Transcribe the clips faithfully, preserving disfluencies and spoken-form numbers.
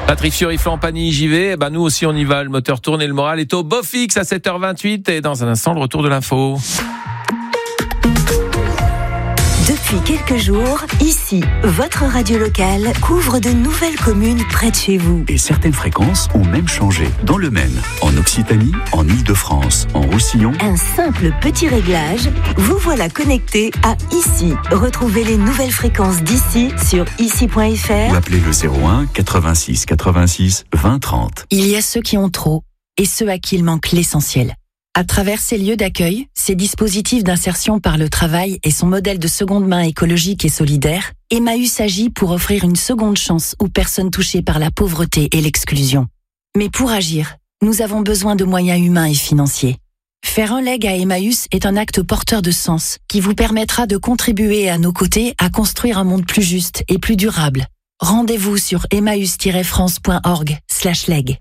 Patrick Fiori, Flampani, j'y vais. Ben nous aussi on y va, le moteur tourne et le moral est au beau fixe à sept heures vingt-huit. Et dans un instant, le retour de l'info. Depuis quelques jours, ici, votre radio locale couvre de nouvelles communes près de chez vous. Et certaines fréquences ont même changé. Dans le Maine, en Occitanie, en Île-de-France, en Roussillon. Un simple petit réglage, vous voilà connecté à Ici. Retrouvez les nouvelles fréquences d'ici sur ici point f r Ou appelez le zéro un quatre-vingt-six quatre-vingt-six vingt trente. Il y a ceux qui ont trop et ceux à qui il manque l'essentiel. À travers ces lieux d'accueil, ces dispositifs d'insertion par le travail et son modèle de seconde main écologique et solidaire, Emmaüs agit pour offrir une seconde chance aux personnes touchées par la pauvreté et l'exclusion. Mais pour agir, nous avons besoin de moyens humains et financiers. Faire un leg à Emmaüs est un acte porteur de sens qui vous permettra de contribuer à nos côtés à construire un monde plus juste et plus durable. Rendez-vous sur emmaüs tiret france point org slash leg.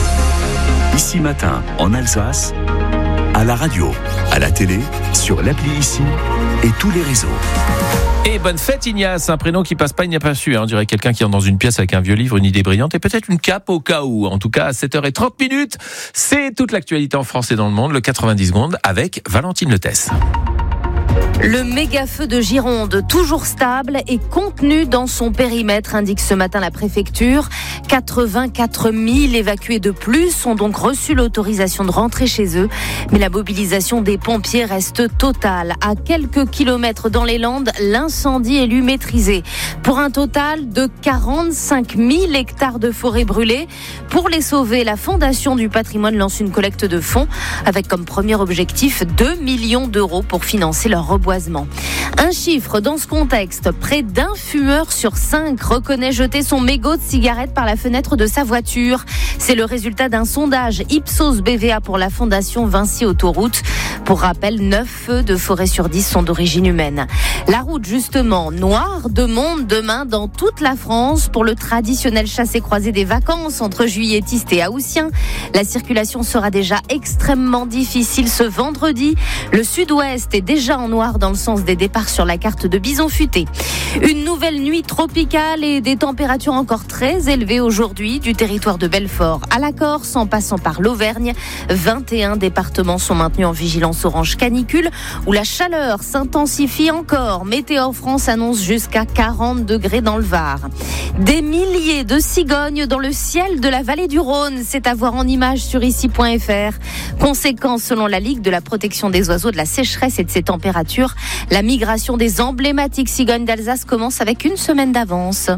Ici Matin, en Alsace, à la radio, à la télé, sur l'appli Ici et tous les réseaux. Et bonne fête Ignace, un prénom qui passe pas inaperçu, hein. On dirait quelqu'un qui entre dans une pièce avec un vieux livre, une idée brillante et peut-être une cape au cas où. En tout cas, à sept heures trente minutes, c'est toute l'actualité en France et dans le monde, le quatre-vingt-dix secondes avec Valentine Letesse. Le méga-feu de Gironde, toujours stable et contenu dans son périmètre, indique ce matin la préfecture. quatre-vingt-quatre mille évacués de plus ont donc reçu l'autorisation de rentrer chez eux. Mais la mobilisation des pompiers reste totale. À quelques kilomètres dans les Landes, l'incendie est lui maîtrisé. Pour un total de quarante-cinq mille hectares de forêt brûlées. Pour les sauver, la Fondation du patrimoine lance une collecte de fonds avec comme premier objectif deux millions d'euros pour financer leur reboisement. Un chiffre dans ce contexte, près d'un fumeur sur cinq reconnaît jeter son mégot de cigarette par la fenêtre de sa voiture. C'est le résultat d'un sondage Ipsos B V A pour la Fondation Vinci Autoroute. Pour rappel, neuf feux de forêt sur dix sont d'origine humaine. La route justement, noire de monde demain dans toute la France pour le traditionnel chassé-croisé des vacances entre juilletistes et haussiens. La circulation sera déjà extrêmement difficile ce vendredi. Le sud-ouest est déjà en noir dans le sens des départs sur la carte de Bison Futé. Une nouvelle nuit tropicale et des températures encore très élevées aujourd'hui du territoire de Belfort à la Corse en passant par l'Auvergne. vingt et un départements sont maintenus en vigilance orange canicule où la chaleur s'intensifie encore. Météo France annonce jusqu'à quarante degrés dans le Var. Des milliers de cigognes dans le ciel de la vallée du Rhône, c'est à voir en images sur ici point f r. Conséquence selon la Ligue de la protection des oiseaux de la sécheresse et de ses températures, la migration des emblématiques cigognes d'Alsace commence avec une semaine d'avance.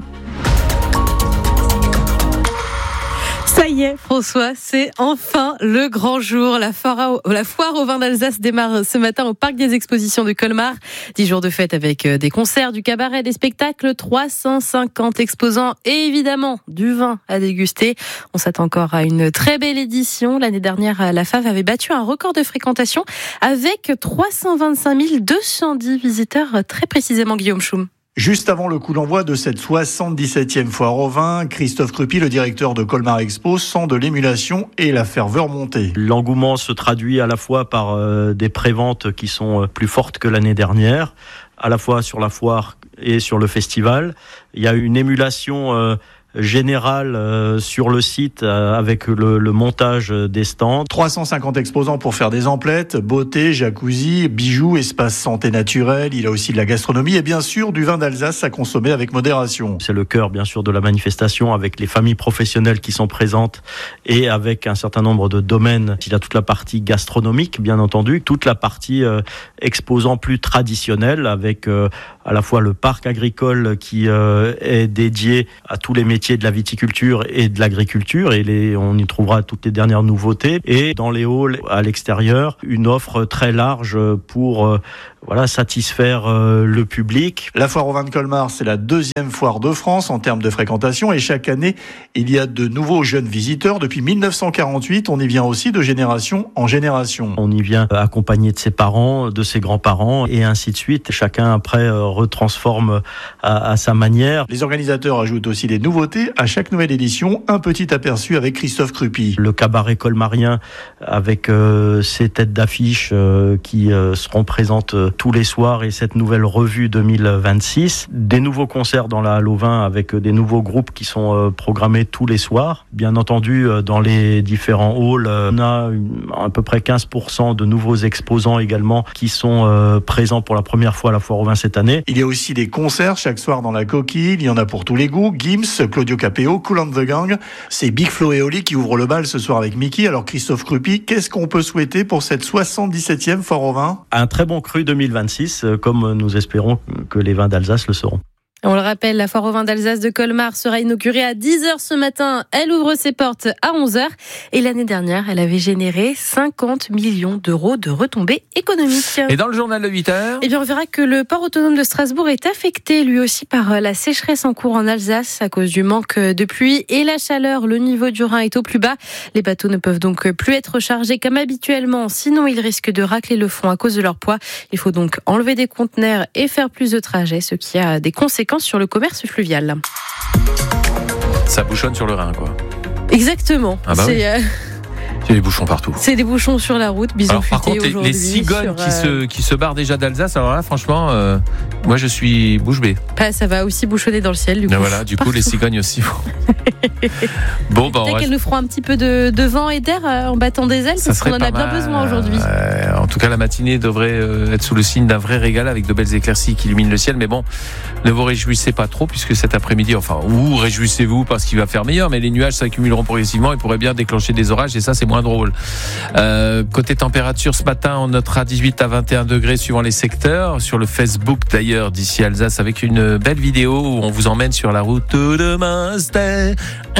Ça y est, François, c'est enfin le grand jour. La foire, la foire au vin d'Alsace démarre ce matin au Parc des Expositions de Colmar. Dix jours de fête avec des concerts, du cabaret, des spectacles, trois cent cinquante exposants et évidemment du vin à déguster. On s'attend encore à une très belle édition. L'année dernière, la F A V avait battu un record de fréquentation avec trois cent vingt-cinq mille deux cent dix visiteurs, très précisément Guillaume Choum. Juste avant le coup d'envoi de cette soixante-dix-septième foire au vin, Christophe Crupy, le directeur de Colmar Expo, sent de l'émulation et la ferveur monter. L'engouement se traduit à la fois par euh, des préventes qui sont plus fortes que l'année dernière, à la fois sur la foire et sur le festival. Il y a une émulation euh, générale euh, sur le site euh, avec le, le montage des stands. trois cent cinquante exposants pour faire des emplettes, beauté, jacuzzi, bijoux, espace santé naturelle. Il a aussi de la gastronomie et bien sûr du vin d'Alsace à consommer avec modération. C'est le cœur bien sûr de la manifestation avec les familles professionnelles qui sont présentes et avec un certain nombre de domaines. Il y a toute la partie gastronomique bien entendu, toute la partie euh, exposant plus traditionnelle avec euh, à la fois le parc agricole qui euh, est dédié à tous les métiers de la viticulture et de l'agriculture et les, on y trouvera toutes les dernières nouveautés et dans les halls à l'extérieur une offre très large pour euh, voilà, satisfaire euh, le public. La foire au vin de Colmar, c'est la deuxième foire de France en termes de fréquentation et chaque année il y a de nouveaux jeunes visiteurs. Depuis dix-neuf cent quarante-huit, on y vient aussi de génération en génération. On y vient accompagné de ses parents, de ses grands-parents et ainsi de suite. Chacun après retransforme à, à sa manière. Les organisateurs ajoutent aussi des nouveautés à chaque nouvelle édition. Un petit aperçu avec Christophe Crupy. Le cabaret colmarien avec euh, ses têtes d'affiche euh, qui euh, seront présentes euh, tous les soirs et cette nouvelle revue deux mille vingt-six. Des nouveaux concerts dans la Halle aux Vins avec euh, des nouveaux groupes qui sont euh, programmés tous les soirs. Bien entendu, euh, dans les différents halls, euh, on a une, à peu près quinze pour cent de nouveaux exposants également qui sont euh, présents pour la première fois à la Foire aux Vins cette année. Il y a aussi des concerts chaque soir dans la coquille. Il y en a pour tous les goûts. Gims, Claudio Capéo, Kool and the Gang. C'est Big Flo et Oli qui ouvrent le bal ce soir avec Mickey. Alors Christophe Crupy, qu'est-ce qu'on peut souhaiter pour cette soixante-dix-septième Foire aux Vins ? Un très bon cru deux mille vingt-six, comme nous espérons que les vins d'Alsace le seront. On le rappelle, la Foire aux Vins d'Alsace de Colmar sera inaugurée à dix heures ce matin. Elle ouvre ses portes à onze heures. Et l'année dernière, elle avait généré cinquante millions d'euros de retombées économiques. Et dans le journal de huit heures, eh bien, on verra que le port autonome de Strasbourg est affecté lui aussi par la sécheresse en cours en Alsace à cause du manque de pluie et la chaleur. Le niveau du Rhin est au plus bas. Les bateaux ne peuvent donc plus être chargés comme habituellement. Sinon, ils risquent de racler le fond à cause de leur poids. Il faut donc enlever des conteneurs et faire plus de trajets, ce qui a des conséquences sur le commerce fluvial. ça bouchonne sur le Rhin, quoi. Exactement. Ah bah c'est, oui. euh... C'est des bouchons partout. C'est des bouchons sur la route, bison alors, par futé contre, les, aujourd'hui. les cigognes sur, qui, euh... se, qui se barrent déjà d'Alsace, alors là, franchement, euh, moi je suis bouche bée. Bah, ça va aussi bouchonner dans le ciel, du coup. Et voilà, du Partout. coup, les cigognes aussi. Bon, bah, Peut-être reste... qu'elles nous feront un petit peu de, de vent et d'air euh, en battant des ailes, ça parce qu'on en a bien mal. besoin aujourd'hui. Euh, en tout cas, la matinée devrait euh, être sous le signe d'un vrai régal avec de belles éclaircies qui illuminent le ciel. Mais bon, ne vous réjouissez pas trop, puisque cet après-midi, enfin, ou réjouissez-vous parce qu'il va faire meilleur, mais les nuages s'accumuleront progressivement et pourraient bien déclencher des orages, et ça, c'est moins drôle. Euh, côté température, ce matin, on notera dix-huit à vingt et un degrés suivant les secteurs. Sur le Facebook, d'ailleurs, d'ici Alsace, avec une belle vidéo où on vous emmène sur la route de Münster.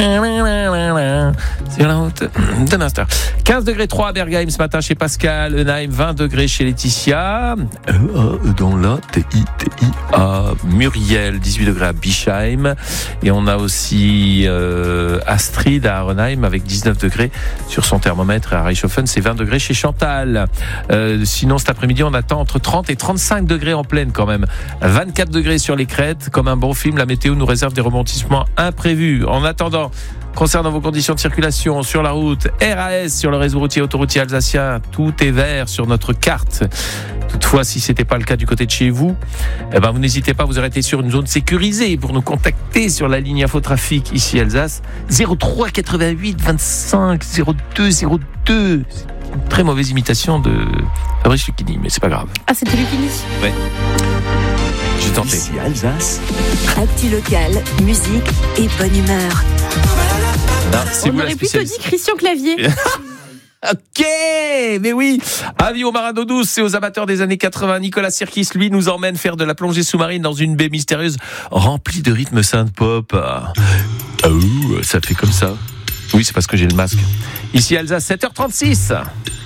Sur la route de Münster. quinze degrés trois à Bergheim ce matin chez Pascal. Enheim, vingt degrés chez Laetitia. Euh, dans la T I T I A. Muriel, dix-huit degrés à Bischheim. Et on a aussi euh, Astrid à Arenheim avec dix-neuf degrés sur son thermomètre. À Reichshofen, c'est vingt degrés chez Chantal. Euh, sinon, cet après-midi, on attend entre trente et trente-cinq degrés en pleine quand même. vingt-quatre degrés sur les crêtes. Comme un bon film, la météo nous réserve des rebondissements imprévus. En attendant, concernant vos conditions de circulation sur la route, R A S sur le réseau routier autoroutier alsacien, tout est vert sur notre carte. Toutefois, si ce n'était pas le cas du côté de chez vous, eh ben vous n'hésitez pas à vous arrêter sur une zone sécurisée pour nous contacter sur la ligne Infotrafic ici Alsace zéro trois quatre-vingt-huit vingt-cinq zéro deux zéro deux. C'est une très mauvaise imitation de Fabrice Lucchini, mais c'est pas grave. Ah, c'était Lucchini. Ouais. J'ai tenté. Ici Alsace. Actu locale, musique et bonne humeur. Non, c'est On vous la aurait plutôt spécialiste. dit Christian Clavier. Ok, mais oui. Avis aux marins d'eau douce et aux amateurs des années quatre-vingts. Nicolas Sirkis, lui, nous emmène faire de la plongée sous-marine dans une baie mystérieuse remplie de rythmes synth-pop. Ah, oh, ça fait comme ça. Oui, c'est parce que j'ai le masque. Ici Alsace, sept heures trente-six.